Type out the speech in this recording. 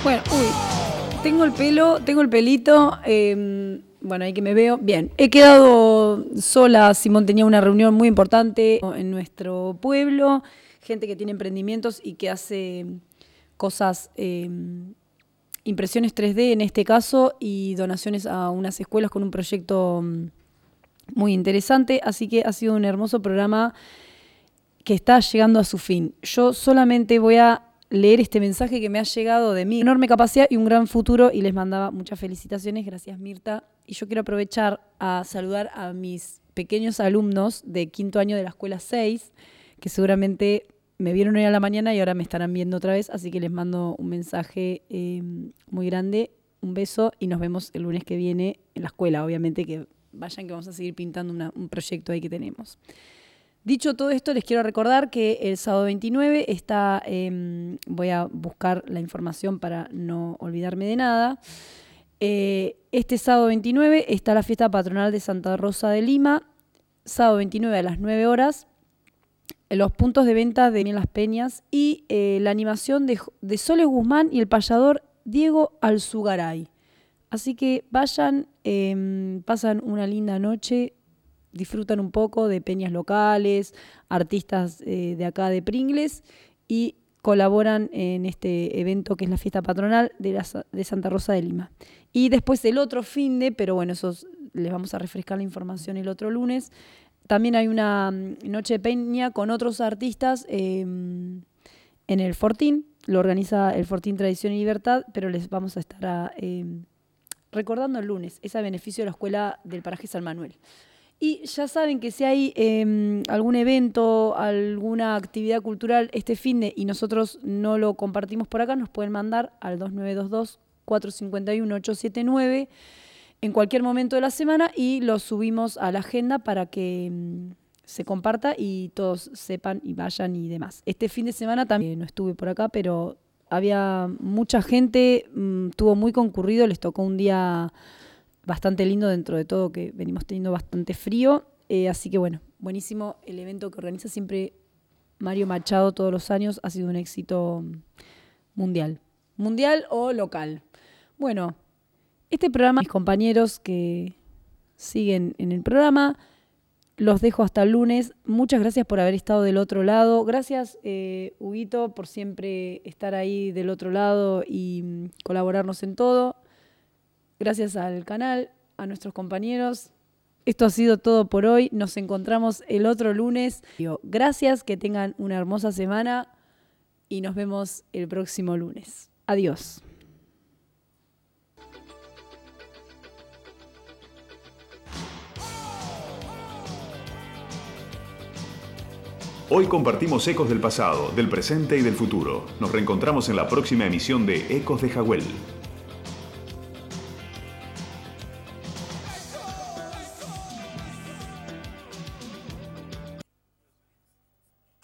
Bueno, tengo el pelito, bueno, ahí que me veo. Bien, he quedado sola. Simón tenía una reunión muy importante en nuestro pueblo, gente que tiene emprendimientos y que hace cosas, impresiones 3D en este caso, y donaciones a unas escuelas con un proyecto muy interesante, así que ha sido un hermoso programa que está llegando a su fin. Yo solamente voy a leer este mensaje que me ha llegado de mi enorme capacidad y un gran futuro, y les mandaba muchas felicitaciones. Gracias, Mirta. Y yo quiero aprovechar a saludar a mis pequeños alumnos de quinto año de la escuela 6, que seguramente me vieron hoy a la mañana y ahora me estarán viendo otra vez, así que les mando un mensaje muy grande, un beso, y nos vemos el lunes que viene en la escuela. Obviamente que vayan, que vamos a seguir pintando un proyecto ahí que tenemos. Dicho todo esto, les quiero recordar que el sábado 29 está, voy a buscar la información para no olvidarme de nada. Este sábado 29 está la fiesta patronal de Santa Rosa de Lima, sábado 29 a las 9 horas, en los puntos de venta de Las Peñas, y la animación de Sole Guzmán y el payador Diego Alzugaray. Así que vayan, pasan una linda noche, disfrutan un poco de peñas locales, artistas de acá de Pringles, y colaboran en este evento que es la fiesta patronal de Santa Rosa de Lima. Y después el otro finde, pero bueno, esos les vamos a refrescar la información el otro lunes. También hay una noche de peña con otros artistas en el Fortín. Lo organiza el Fortín Tradición y Libertad, pero les vamos a estar recordando el lunes. Es a beneficio de la Escuela del Paraje San Manuel. Y ya saben que si hay algún evento, alguna actividad cultural este finde y nosotros no lo compartimos por acá, nos pueden mandar al 2922-451-879 en cualquier momento de la semana y lo subimos a la agenda para que se comparta y todos sepan y vayan y demás. Este fin de semana también no estuve por acá, pero había mucha gente, estuvo muy concurrido, les tocó un día bastante lindo dentro de todo, que venimos teniendo bastante frío, así que bueno, buenísimo el evento que organiza siempre Mario Machado todos los años, ha sido un éxito mundial o local. Bueno, este programa, mis compañeros que siguen en el programa, los dejo hasta el lunes. Muchas gracias por haber estado del otro lado. Gracias, Huguito, por siempre estar ahí del otro lado y colaborarnos en todo. Gracias al canal, a nuestros compañeros. Esto ha sido todo por hoy. Nos encontramos el otro lunes. Gracias, que tengan una hermosa semana y nos vemos el próximo lunes. Adiós. Hoy compartimos ecos del pasado, del presente y del futuro. Nos reencontramos en la próxima emisión de Ecos de Jagüel.